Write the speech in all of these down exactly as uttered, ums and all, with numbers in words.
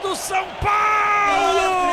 do São Paulo!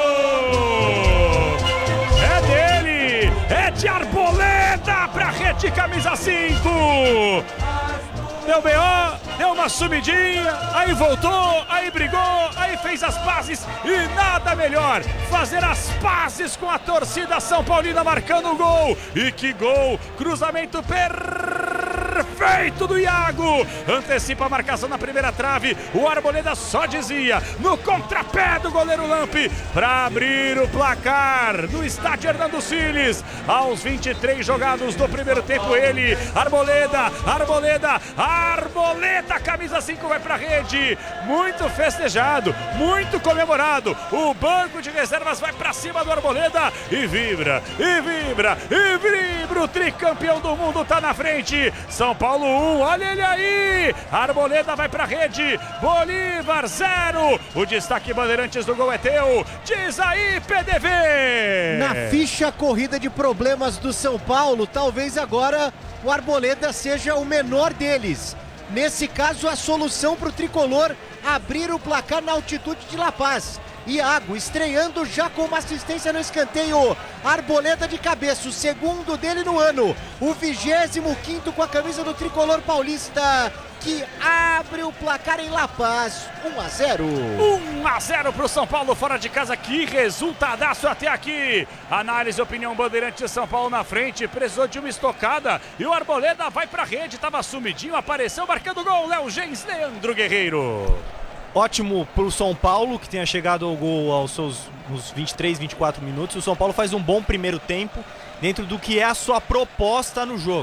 É dele! É de Arboleda pra rede, camisa cinco! Deu B O, deu uma sumidinha, aí voltou, aí brigou, aí fez as pazes e nada melhor fazer as pazes com a torcida São Paulina marcando o gol. E que gol! Cruzamento perfeito do Iago, antecipa a marcação na primeira trave, o Arboleda só dizia, no contrapé do goleiro Lampe, para abrir o placar no estádio Hernando Siles, aos vinte e três jogados do primeiro tempo, ele, Arboleda, Arboleda, Arboleda, camisa cinco vai para a rede, muito festejado, muito comemorado, o banco de reservas vai para cima do Arboleda e vibra, e vibra, e vibra, o tricampeão do mundo tá na frente, São Paulo um, olha ele aí, Arboleda vai para a rede, Bolívar zero, o destaque Bandeirantes do gol é teu, diz aí P D V! Na ficha corrida de problemas do São Paulo, talvez agora o Arboleda seja o menor deles. Nesse caso, a solução para o tricolor abrir o placar na altitude de La Paz. Iago estreando já com uma assistência no escanteio. Arboleda de cabeça, o segundo dele no ano. O vigésimo quinto com a camisa do tricolor paulista, que abre o placar em La Paz. um a zero. um a zero para o São Paulo fora de casa. Que resultadaço até aqui. Análise, opinião, Bandeirante de São Paulo na frente. Precisou de uma estocada e o Arboleda vai para a rede. Estava sumidinho, apareceu marcando gol. Léo Gens, Leandro Guerreiro. Ótimo para o São Paulo, que tenha chegado ao gol aos seus uns vinte e três, vinte e quatro minutos. O São Paulo faz um bom primeiro tempo dentro do que é a sua proposta no jogo.